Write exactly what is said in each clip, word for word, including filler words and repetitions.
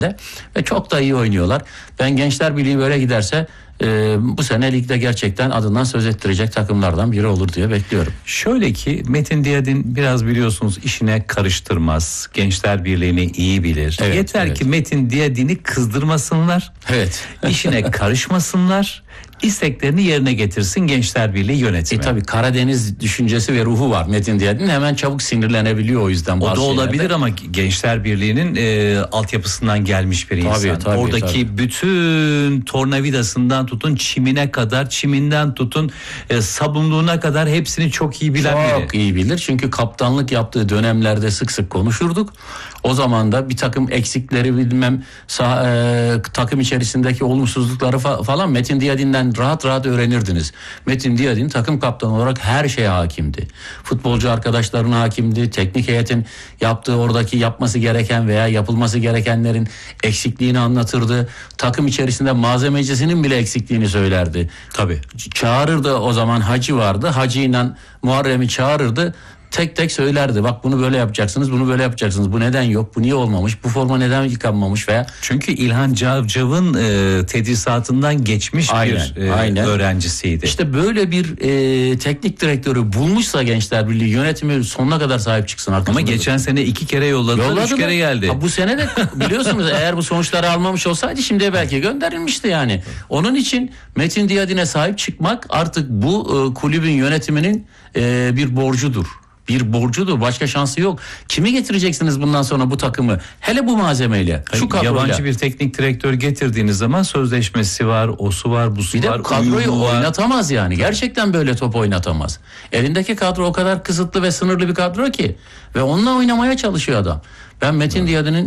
ve çok da iyi oynuyorlar. Ben Gençler Birliği böyle giderse e, bu sene ligde gerçekten adından söz ettirecek takımlardan biri olur diye bekliyorum. Şöyle ki Metin Diyadin biraz biliyorsunuz işine karıştırmaz. Gençler Birliği'ni iyi bilir. Evet, Yeter evet. ki Metin Diyadin'i kızdırmasınlar. Evet. İşine karışmasınlar. İsteklerini yerine getirsin Gençler Birliği yönetimi. E tabii Karadeniz düşüncesi ve ruhu var Metin Diyadin. Hemen çabuk sinirlenebiliyor o yüzden. O da olabilir şeylerde. ama Gençler Birliği'nin e, altyapısından gelmiş bir insan. Tabii, tabii, Oradaki tabii. bütün tornavidasından tutun çimine kadar, çiminden tutun e, sabunluğuna kadar hepsini çok iyi bilen biri. Çok iyi bilir. Çünkü kaptanlık yaptığı dönemlerde sık sık konuşurduk. O zaman da bir takım eksikleri bilmem sah- e, takım içerisindeki olumsuzlukları fa- falan Metin Diyadin'den rahat rahat öğrenirdiniz. Metin Diyadin takım kaptanı olarak her şeye hakimdi. Futbolcu arkadaşlarına hakimdi. Teknik heyetin yaptığı oradaki yapması gereken veya yapılması gerekenlerin eksikliğini anlatırdı. Takım içerisinde malzemecisinin bile eksikliğini söylerdi. Tabii. Çağırırdı, o zaman Hacı vardı. Hacı'yla Muharrem'i çağırırdı. Tek tek söylerdi. Bak bunu böyle yapacaksınız, bunu böyle yapacaksınız. Bu neden yok, bu niye olmamış, bu forma neden yıkanmamış veya... Çünkü İlhan Cavcav'ın e, tedrisatından geçmiş Aynen, bir e, aynen. öğrencisiydi. İşte böyle bir e, teknik direktörü bulmuşsa Gençler Birliği yönetimi sonuna kadar sahip çıksın. Ama geçen sene iki kere yolladılar, Yolladılar. üç kere geldi. Ha, bu sene de biliyorsunuz eğer bu sonuçları almamış olsaydı şimdiye belki gönderilmişti yani. Onun için Metin Diyadin'e sahip çıkmak artık bu e, kulübün yönetiminin e, bir borcudur. Bir borcudur. Başka şansı yok. Kimi getireceksiniz bundan sonra bu takımı? Hele bu malzemeyle. Şu kadroyla. Yabancı bir teknik direktör getirdiğiniz zaman sözleşmesi var, osu var, busu Bir de var. kadroyu uyumu var. oynatamaz yani. Gerçekten böyle top oynatamaz. Elindeki kadro o kadar kısıtlı ve sınırlı bir kadro ki. Ve onunla oynamaya çalışıyor adam. Ben Metin Diyadin'in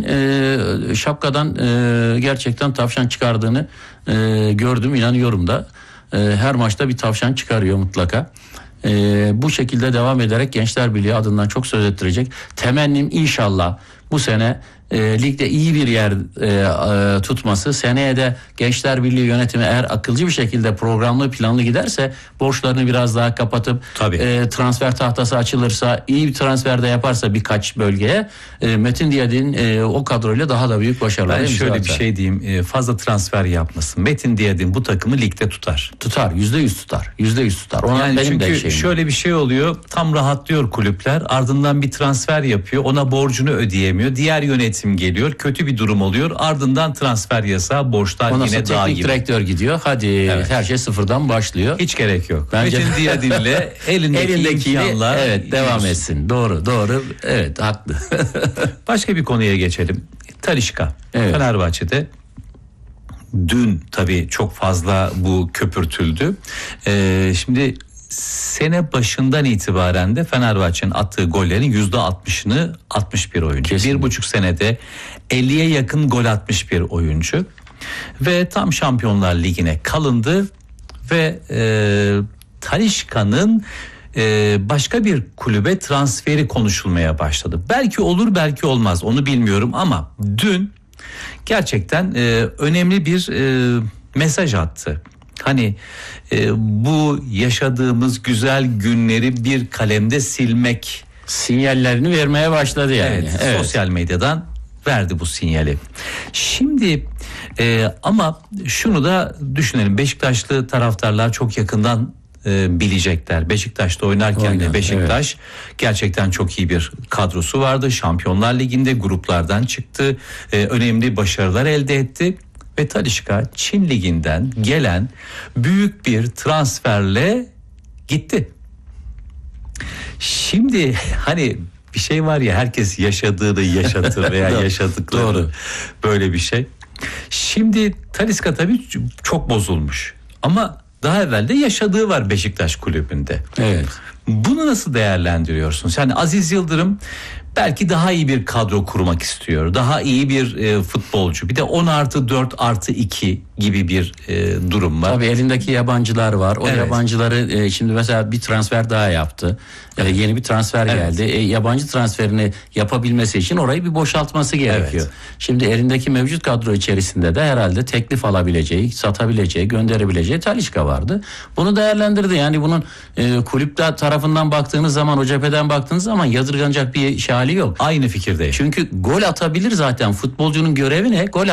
e, şapkadan e, gerçekten tavşan çıkardığını e, gördüm. İnanıyorum da. E, her maçta bir tavşan çıkarıyor mutlaka. Ee, bu şekilde devam ederek Gençler Birliği adından çok söz ettirecek. Temennim inşallah bu sene e, ligde iyi bir yer e, e, tutması, seneye de Gençler Birliği yönetimi eğer akılcı bir şekilde programlı planlı giderse borçlarını biraz daha kapatıp e, transfer tahtası açılırsa, iyi bir transfer de yaparsa birkaç bölgeye e, Metin Diyadin e, o kadroyla daha da büyük başarılar. Ben şöyle bir şey diyeyim, e, fazla transfer yapmasın. Metin Diyadin bu takımı ligde tutar. Tutar, yüzde yüz tutar. Yüzde yüz tutar. Ona Yani benim de çünkü şeyim. şöyle bir şey oluyor, tam rahatlıyor kulüpler, ardından bir transfer yapıyor, ona borcunu ödeyemiyor, diğer yönetim geliyor, kötü bir durum oluyor, ardından transfer yasağı, borçlar Ondan yine sonra dağ teknik gibi. direktör gidiyor. Hadi Evet. her şey sıfırdan başlıyor. Hiç gerek yok. Bence- Metin Diyadin'le elindeki Elindekiyle imkanla evet devam yürüsün. etsin. Doğru, doğru. Evet, haklı. Başka bir konuya geçelim. Talisca. Evet. Fenerbahçe'de dün tabii çok fazla bu köpürtüldü. Ee, şimdi sene başından itibaren de Fenerbahçe'nin attığı gollerin yüzde altmışını atmış bir oyuncu. Kesinlikle. Bir buçuk senede elliye yakın gol atmış bir oyuncu. Ve tam Şampiyonlar Ligi'ne kalındı ve e, Talisca'nın e, başka bir kulübe transferi konuşulmaya başladı. Belki olur, belki olmaz, onu bilmiyorum ama dün gerçekten e, önemli bir e, mesaj attı. Hani e, bu yaşadığımız güzel günleri bir kalemde silmek Sinyallerini vermeye başladı yani. Evet, Evet. sosyal medyadan verdi bu sinyali. Şimdi e, ama şunu da düşünelim, Beşiktaşlı taraftarlar çok yakından e, bilecekler. Beşiktaş'ta oynarken Oynar, de Beşiktaş gerçekten çok iyi bir kadrosu vardı. Şampiyonlar Ligi'nde gruplardan çıktı. E, önemli başarılar elde etti. Ve Talisca Çin Ligi'nden gelen büyük bir transferle gitti. Şimdi hani bir şey var ya, herkes yaşadığını yaşatır veya yaşadıkları Doğru. böyle bir şey. Şimdi Talisca tabii çok bozulmuş ama daha evvel de yaşadığı var Beşiktaş kulübünde. Evet. Bunu nasıl değerlendiriyorsunuz? Yani Aziz Yıldırım belki daha iyi bir kadro kurmak istiyor. Daha iyi bir e, futbolcu. Bir de on artı dört artı iki gibi bir e, durum var. Tabii elindeki yabancılar var. O Evet. yabancıları e, şimdi mesela bir transfer daha yaptı. E, yeni bir transfer Evet. geldi. E, yabancı transferini yapabilmesi için orayı bir boşaltması gerekiyor. Evet. Şimdi elindeki mevcut kadro içerisinde de herhalde teklif alabileceği, satabileceği, gönderebileceği Talisca vardı. Bunu değerlendirdi. Yani bunun e, kulüpler tarafından baktığınız zaman, o cepheden baktığınız zaman yadırganacak bir şey hali yok. Aynı fikirdeyim. Çünkü gol atabilir zaten. Futbolcunun görevi ne? Gol